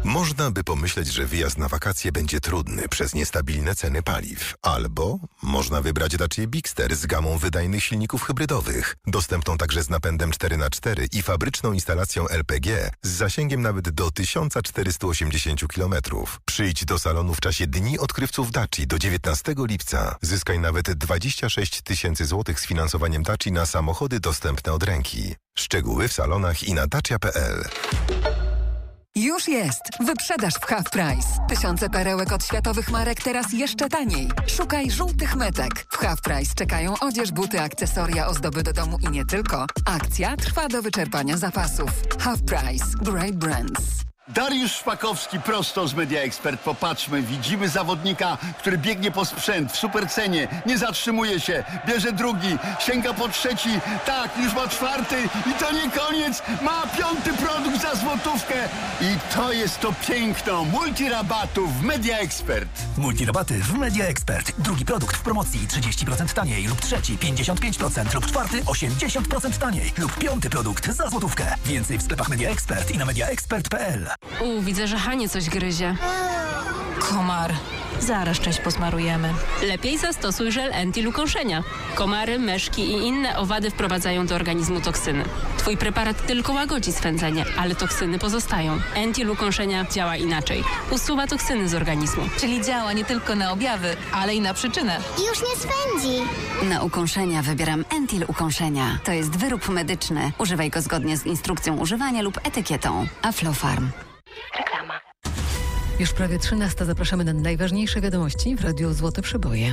Można by pomyśleć, że wyjazd na wakacje będzie trudny przez niestabilne ceny paliw. Albo można wybrać Dacia Bigster z gamą wydajnych silników hybrydowych, dostępną także z napędem 4x4 i fabryczną instalacją LPG z zasięgiem nawet do 1480 km. Przyjdź do salonu w czasie Dni Odkrywców Daci do 19 lipca. Zyskaj nawet 26 tysięcy złotych z finansowaniem Daci na samochody dostępne od ręki. Szczegóły w salonach i na dacia.pl. Już jest! Wyprzedaż w Half Price. Tysiące perełek od światowych marek teraz jeszcze taniej. Szukaj żółtych metek. W Half Price czekają odzież, buty, akcesoria, ozdoby do domu i nie tylko. Akcja trwa do wyczerpania zapasów. Half Price. Great Brands. Dariusz Szpakowski prosto z Media Expert. Popatrzmy, widzimy zawodnika, który biegnie po sprzęt w supercenie, nie zatrzymuje się, bierze drugi, sięga po trzeci, tak, już ma czwarty i to nie koniec, ma piąty produkt za złotówkę i to jest to piękno multirabatów w Media Expert. Multirabaty w Media Expert. Drugi produkt w promocji 30% taniej lub trzeci 55% lub czwarty 80% taniej lub piąty produkt za złotówkę. Więcej w sklepach Media Expert i na mediaexpert.pl. Widzę, że Hanie coś gryzie. Komar. Zaraz część posmarujemy. Lepiej zastosuj żel Entil ukąszenia. Komary, myszki i inne owady wprowadzają do organizmu toksyny. Twój preparat tylko łagodzi swędzenie, ale toksyny pozostają. Entil ukąszenia działa inaczej. Usuwa toksyny z organizmu. Czyli działa nie tylko na objawy, ale i na przyczynę. Już nie swędzi. Na ukąszenia wybieram Entil ukąszenia. To jest wyrób medyczny. Używaj go zgodnie z instrukcją używania lub etykietą. Aflofarm. Reklama. Już prawie 13. Zapraszamy na najważniejsze wiadomości w Radiu Złote Przeboje.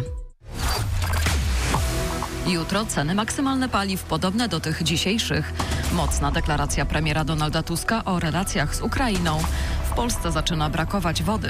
Jutro ceny maksymalne paliw podobne do tych dzisiejszych. Mocna deklaracja premiera Donalda Tuska o relacjach z Ukrainą. W Polsce zaczyna brakować wody.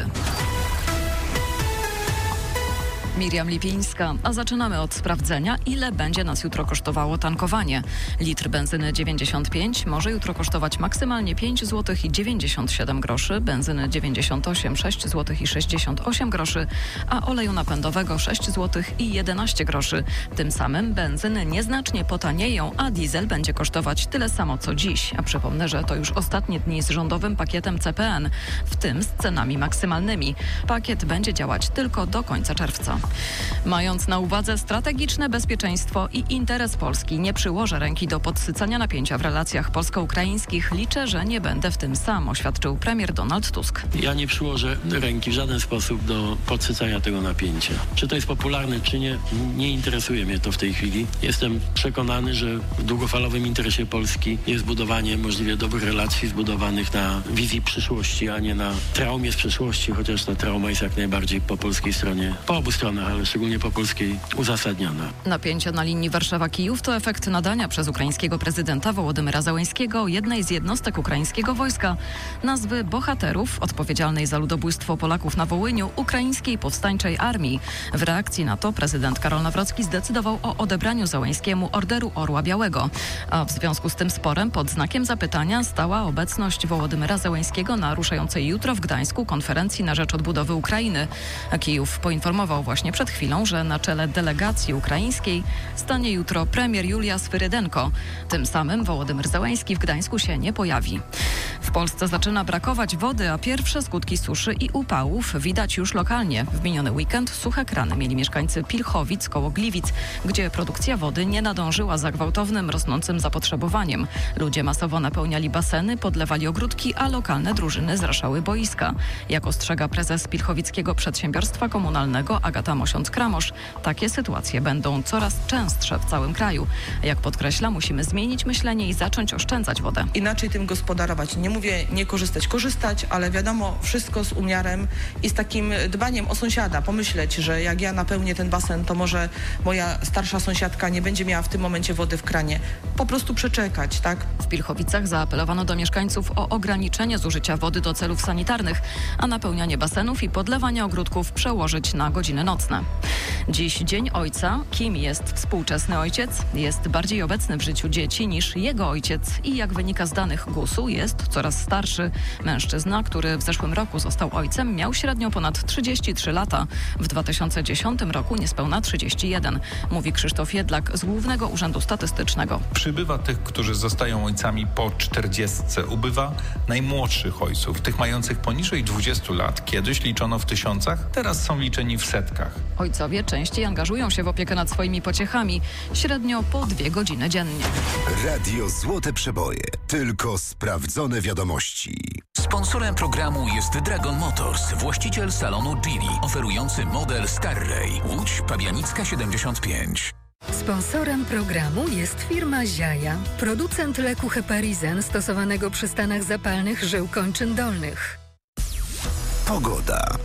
Miriam Lipińska, a zaczynamy od sprawdzenia, ile będzie nas jutro kosztowało tankowanie. Litr benzyny 95 może jutro kosztować maksymalnie 5 zł i 97 groszy, benzyny 98 6 zł i 68 groszy, a oleju napędowego 6 zł i 11 groszy. Tym samym benzyny nieznacznie potanieją, a diesel będzie kosztować tyle samo co dziś. A przypomnę, że to już ostatnie dni z rządowym pakietem CPN, w tym z cenami maksymalnymi. Pakiet będzie działać tylko do końca czerwca. Mając na uwadze strategiczne bezpieczeństwo i interes Polski, nie przyłożę ręki do podsycania napięcia w relacjach polsko-ukraińskich. Liczę, że nie będę w tym sam, oświadczył premier Donald Tusk. Ja nie przyłożę ręki w żaden sposób do podsycania tego napięcia. Czy to jest popularne, czy nie, nie interesuje mnie to w tej chwili. Jestem przekonany, że w długofalowym interesie Polski jest budowanie możliwie dobrych relacji zbudowanych na wizji przyszłości, a nie na traumie z przeszłości, chociaż ta trauma jest jak najbardziej po polskiej stronie, po obu stronach, ale szczególnie po polskiej uzasadniona. Napięcie na linii Warszawa-Kijów to efekt nadania przez ukraińskiego prezydenta Wołodymyra Zełenskiego jednej z jednostek ukraińskiego wojska nazwy bohaterów odpowiedzialnej za ludobójstwo Polaków na Wołyniu Ukraińskiej Powstańczej Armii. W reakcji na to prezydent Karol Nawrocki zdecydował o odebraniu Zełenskiemu Orderu Orła Białego. A w związku z tym sporem pod znakiem zapytania stała obecność Wołodymyra Zełenskiego na ruszającej jutro w Gdańsku konferencji na rzecz odbudowy Ukrainy. Kijów poinformował właśnie przed chwilą, że na czele delegacji ukraińskiej stanie jutro premier Julia Swyrydenko. Tym samym Wołodymyr Zełenski w Gdańsku się nie pojawi. W Polsce zaczyna brakować wody, a pierwsze skutki suszy i upałów widać już lokalnie. W miniony weekend suche krany mieli mieszkańcy Pilchowic koło Gliwic, gdzie produkcja wody nie nadążyła za gwałtownym, rosnącym zapotrzebowaniem. Ludzie masowo napełniali baseny, podlewali ogródki, a lokalne drużyny zraszały boiska. Jak ostrzega prezes Pilchowickiego Przedsiębiorstwa Komunalnego Agata Mosiąc-Kramosz, takie sytuacje będą coraz częstsze w całym kraju. Jak podkreśla, musimy zmienić myślenie i zacząć oszczędzać wodę. Inaczej tym gospodarować. Nie mówię nie korzystać, ale wiadomo, wszystko z umiarem i z takim dbaniem o sąsiada. Pomyśleć, że jak ja napełnię ten basen, to może moja starsza sąsiadka nie będzie miała w tym momencie wody w kranie. Po prostu przeczekać, tak? W Pilchowicach zaapelowano do mieszkańców o ograniczenie zużycia wody do celów sanitarnych, a napełnianie basenów i podlewanie ogródków przełożyć na godziny nocne. Dziś Dzień Ojca. Kim jest współczesny ojciec? Jest bardziej obecny w życiu dzieci niż jego ojciec i jak wynika z danych GUS-u jest coraz coraz starszy. Mężczyzna, który w zeszłym roku został ojcem, miał średnio ponad 33 lata. W 2010 roku niespełna 31, mówi Krzysztof Jedlak z Głównego Urzędu Statystycznego. Przybywa tych, którzy zostają ojcami po 40. Ubywa najmłodszych ojców, tych mających poniżej 20 lat. Kiedyś liczono w tysiącach, teraz są liczeni w setkach. Ojcowie częściej angażują się w opiekę nad swoimi pociechami, średnio po 2 godziny dziennie. Radio Złote Przeboje. Tylko sprawdzone wiadomości. Sponsorem programu jest Dragon Motors, właściciel salonu Geely, oferujący model Starray, Łódź Pabianicka 75. Sponsorem programu jest firma Ziaja, producent leku Heparizen stosowanego przy stanach zapalnych żył kończyn dolnych. Pogoda.